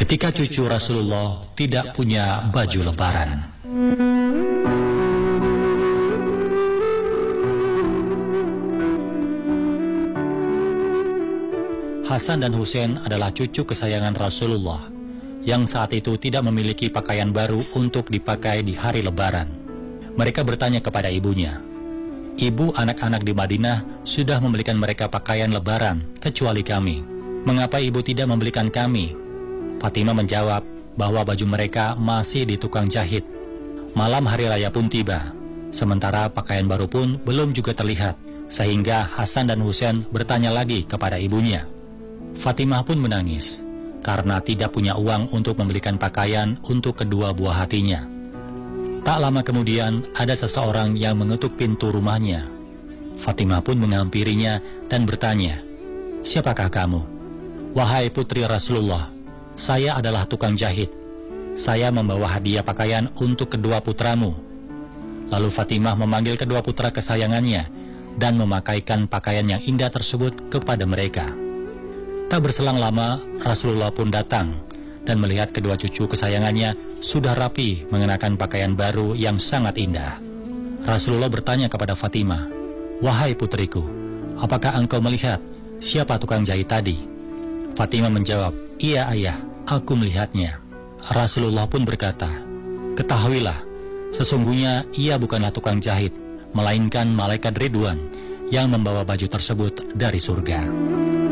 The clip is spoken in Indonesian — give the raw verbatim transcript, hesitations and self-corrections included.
ketika cucu Rasulullah tidak punya baju lebaran. Hasan dan Husain adalah cucu kesayangan Rasulullah yang saat itu tidak memiliki pakaian baru untuk dipakai di hari lebaran. Mereka bertanya kepada ibunya, "Ibu, anak-anak di Madinah sudah membelikan mereka pakaian lebaran, kecuali kami. Mengapa ibu tidak membelikan kami?" Fatimah menjawab bahwa baju mereka masih di tukang jahit. Malam hari raya pun tiba, sementara pakaian baru pun belum juga terlihat, sehingga Hasan dan Husain bertanya lagi kepada ibunya. Fatimah pun menangis karena tidak punya uang untuk membelikan pakaian untuk kedua buah hatinya. Tak lama kemudian ada seseorang yang mengetuk pintu rumahnya. Fatimah pun menghampirinya dan bertanya, "Siapakah kamu?" "Wahai putri Rasulullah, saya adalah tukang jahit. Saya membawa hadiah pakaian untuk kedua putramu." Lalu Fatimah memanggil kedua putra kesayangannya dan memakaikan pakaian yang indah tersebut kepada mereka. Tak berselang lama, Rasulullah pun datang dan melihat kedua cucu kesayangannya sudah rapi mengenakan pakaian baru yang sangat indah. Rasulullah bertanya kepada Fatimah, "Wahai putriku, apakah engkau melihat siapa tukang jahit tadi?" Fatimah menjawab, "Iya ayah, aku melihatnya." Rasulullah pun berkata, "Ketahuilah, sesungguhnya ia bukanlah tukang jahit, melainkan malaikat Ridwan yang membawa baju tersebut dari surga."